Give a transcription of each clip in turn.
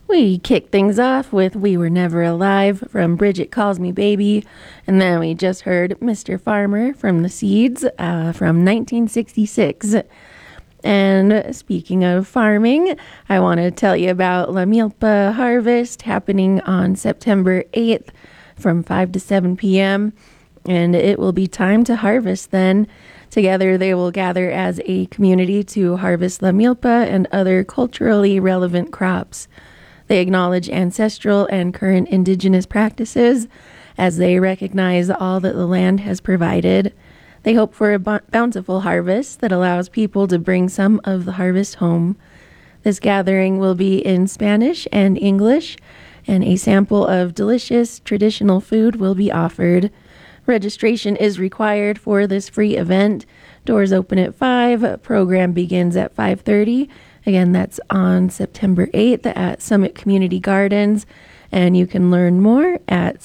We kicked things off with We Were Never Alive from Bridget Calls Me Baby, and then we just heard Mr. Farmer from The Seeds from 1966. And speaking of farming, I want to tell you about La Milpa Harvest happening on September 8th from 5 to 7 p.m., and it will be time to harvest then. Together, they will gather as a community to harvest La Milpa and other culturally relevant crops. They acknowledge ancestral and current indigenous practices as they recognize all that the land has provided. They hope for a bountiful harvest that allows people to bring some of the harvest home. This gathering will be in Spanish and English, and a sample of delicious traditional food will be offered. Registration is required for this free event. Doors open at 5. Program begins at 5:30. Again, that's on September 8th at Summit Community Gardens, and you can learn more at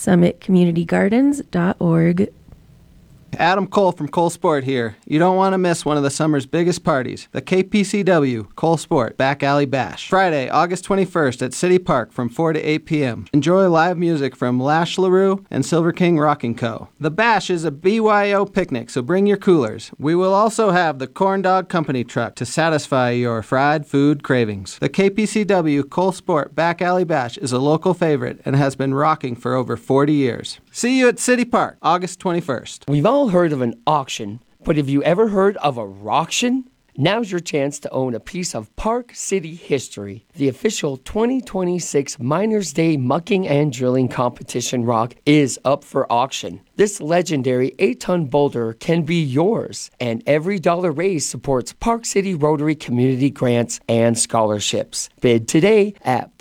summitcommunitygardens.org. Adam Cole from Cole Sport here. You don't want to miss one of the summer's biggest parties, the KPCW Cole Sport Back Alley Bash. Friday, August 21st at City Park from 4 to 8 p.m. Enjoy live music from Lash LaRue and Silver King Rockin' Co. The Bash is a BYO picnic, so bring your coolers. We will also have the Corn Dog Company truck to satisfy your fried food cravings. The KPCW Cole Sport Back Alley Bash is a local favorite and has been rocking for over 40 years. See you at City Park, August 21st. We've all heard of an auction, but have you ever heard of a rocktion? Now's your chance to own a piece of Park City history. The official 2026 Miners Day Mucking and Drilling Competition rock is up for auction. This legendary 8-ton boulder can be yours, and every dollar raised supports Park City Rotary community grants and scholarships. Bid today at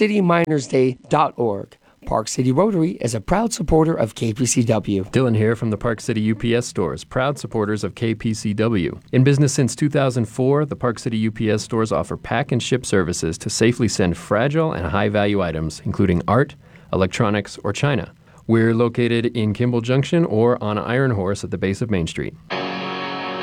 parkcityminersday.org. Park City Rotary is a proud supporter of KPCW. Dylan here from the Park City UPS stores, proud supporters of KPCW. In business since 2004, the Park City UPS stores offer pack and ship services to safely send fragile and high-value items, including art, electronics, or china. We're located in Kimball Junction or on Iron Horse at the base of Main Street.